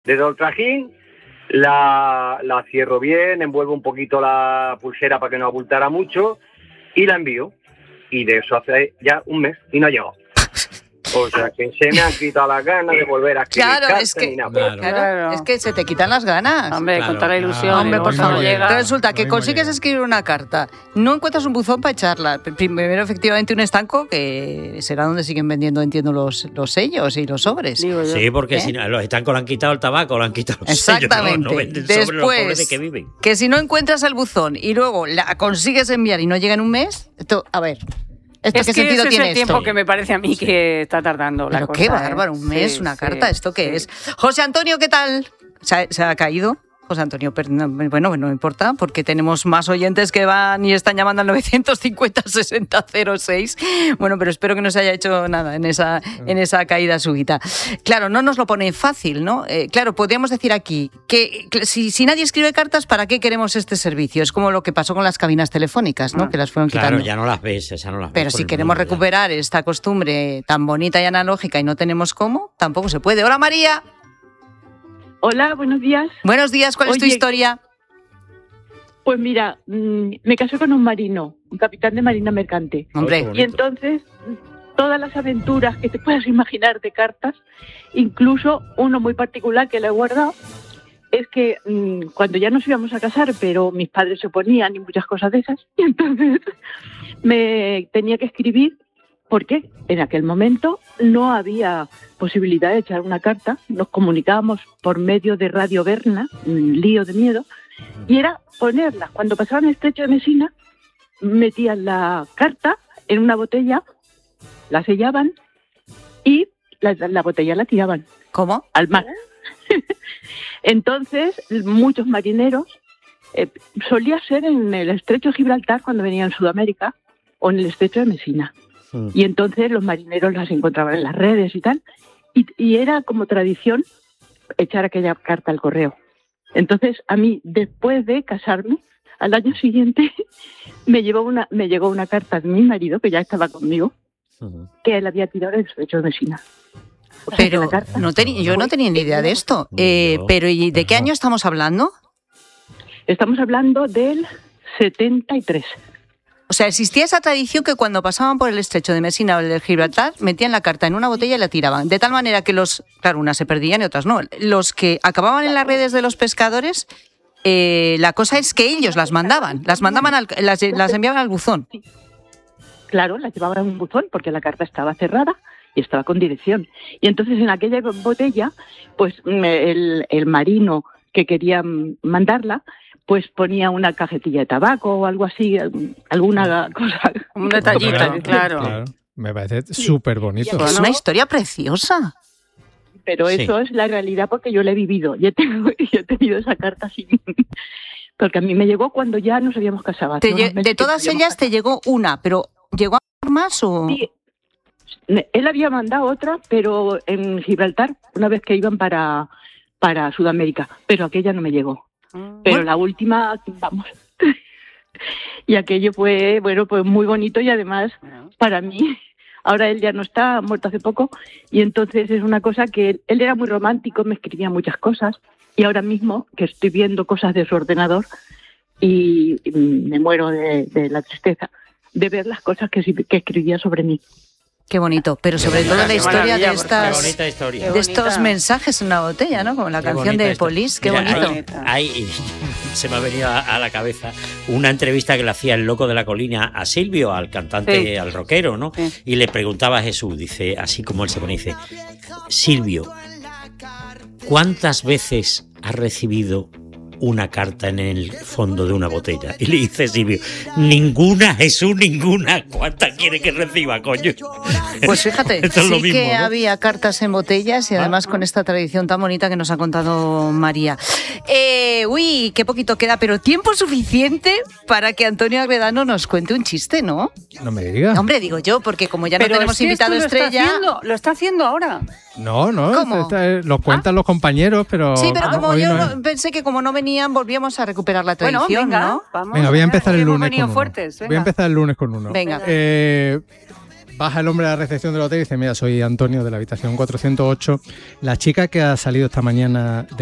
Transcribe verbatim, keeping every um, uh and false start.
de todo el trajín, la, la cierro bien, envuelvo un poquito la pulsera para que no abultara mucho y la envío. Y de eso hace ya un mes y no ha llegado. O sea, que se me han quitado las ganas de volver a escribir claro, cartas es que, ni nada. Claro, claro, es que se te quitan las ganas. Hombre, Claro, con toda la ilusión. Hombre, por favor. llega. Resulta que consigues escribir una carta, no encuentras un buzón para echarla. Primero, efectivamente, un estanco, que será donde siguen vendiendo, entiendo, los, los sellos y los sobres. Digo yo. Sí, porque ¿Eh? si no, los estancos le han quitado el tabaco, le han quitado los Exactamente. sellos, no, no venden sobre los pobres Después, de que viven. que si no encuentras el buzón y luego la consigues enviar y no llega en un mes, esto, a ver, ¿esto Es qué que sentido ese tiene es el tiempo esto? que me parece a mí que está tardando la Pero cosa. qué ¿eh? bárbaro, un mes, Sí, una sí, carta, ¿esto qué sí. es? José Antonio, ¿qué tal? ¿Se ha, se ha caído? José Antonio, pero no, bueno, no importa, porque tenemos más oyentes que van y están llamando al nueve cincuenta sesenta cero seis. Bueno, pero espero que no se haya hecho nada en esa, en esa caída súbita. Claro, no nos lo pone fácil, ¿no? Eh, claro, podríamos decir aquí que si, si nadie escribe cartas, ¿para qué queremos este servicio? Es como lo que pasó con las cabinas telefónicas, ¿no? Ah, Que las fueron Claro, quitando. ya no las ves, esa no las ves. Pero por si el queremos mundo, ya. recuperar esta costumbre tan bonita y analógica y no tenemos cómo, tampoco se puede. Hola, María. Hola, buenos días. Buenos días, ¿cuál es tu Oye, historia? Pues mira, mmm, me casé con un marino, un capitán de marina mercante. Hombre, Ay, qué Y entonces, todas las aventuras que te puedas imaginar de cartas, incluso uno muy particular que le he guardado, es que mmm, cuando ya nos íbamos a casar, pero mis padres se oponían y muchas cosas de esas, y entonces me tenía que escribir, porque en aquel momento no había posibilidad de echar una carta, nos comunicábamos por medio de Radio Berna, un lío de miedo, y era ponerlas. Cuando pasaban el estrecho de Messina, metían la carta en una botella, la sellaban y la, la botella la tiraban ¿cómo? al mar. Entonces, muchos marineros, eh, solía ser en el estrecho de Gibraltar cuando venían a Sudamérica o en el estrecho de Messina. Mm. Y entonces los marineros las encontraban en las redes y tal. Y, y era como tradición echar aquella carta al correo. Entonces, a mí, después de casarme, al año siguiente, me, llevó una, me llegó una carta de mi marido, que ya estaba conmigo, Ujú. que él había tirado el estrecho de Messina. O sea, que Pero la carta- no teni- yo no tenía ni idea de esto. Ni Eh, yo. pero ¿y de qué año estamos hablando? Estamos hablando del setenta y tres. O sea, existía esa tradición que cuando pasaban por el estrecho de Messina o el de Gibraltar, metían la carta en una botella y la tiraban. De tal manera que los, claro, unas se perdían y otras no. Los que acababan en las redes de los pescadores, eh, la cosa es que ellos las mandaban, las mandaban, al- las, las enviaban al buzón. Claro, la llevaban en un buzón porque la carta estaba cerrada y estaba con dirección. Y entonces en aquella botella, pues mm, el, el marino que quería mm, mandarla, pues ponía una cajetilla de tabaco o algo así, algún- alguna cosa. Un detallito, Bueno, claro. Claro, me parece súper bonito. Es una historia preciosa. Pero Sí. eso es la realidad porque yo la he vivido. Yo he tenido, yo he tenido esa carta así. Porque a mí me llegó cuando ya nos habíamos casado. hace Te unos lle- meses de que todas nos habíamos ellas te llegó una, pero ¿llegó a haber más o...? Sí. Él había mandado otra, pero en Gibraltar, una vez que iban para, para Sudamérica, pero aquella no me llegó. Pero Bueno. la última, vamos. Y aquello fue, bueno, pues muy bonito y además para mí, ahora él ya no está, ha muerto hace poco, y entonces es una cosa que él, él era muy romántico, me escribía muchas cosas, y ahora mismo que estoy viendo cosas de su ordenador y, y me muero de, de la tristeza de ver las cosas que, sí- que escribía sobre mí. Qué bonito, pero sobre todo la Qué historia de maravilla, por Qué estas... bonita historia. de Qué estos bonita. mensajes en una botella, ¿no? Como la Qué canción bonita de esto. Police, qué Mira, bonito. Hay, hay- se me ha venido a, a la cabeza una entrevista que le hacía el Loco de la Colina a Silvio, al cantante, Sí. al rockero, ¿no? Sí. Y le preguntaba a Jesús, dice, así como él se pone, dice, Silvio, ¿cuántas veces has recibido una carta en el fondo de una botella? Y le dice Silvio, ninguna, Jesús, ninguna. ¿Cuántas quiere que reciba, coño? Pues fíjate, Esto es sí lo mismo, que ¿no? había cartas en botellas y además con esta tradición tan bonita que nos ha contado María. Eh, uy, qué poquito queda, pero tiempo suficiente para que Antonio Agredano nos cuente un chiste, ¿no? No me digas. Hombre, digo yo, porque como ya no Pero tenemos es que invitado esto lo está estrella... haciendo- Lo está haciendo ahora. No, no, ¿Cómo? esta es- lo cuentan los compañeros, pero. Sí, pero como hoy yo no es. pensé que como no venían, volvíamos a recuperar la Bueno, tradición, venga, ¿no? vamos. Venga, voy a empezar el Hemos lunes venido con uno. fuertes, Voy a venga. empezar el lunes con uno. Venga. Eh, baja el hombre a la recepción del hotel y dice, mira, soy Antonio de la habitación cuatrocientos ocho. La chica que ha salido esta mañana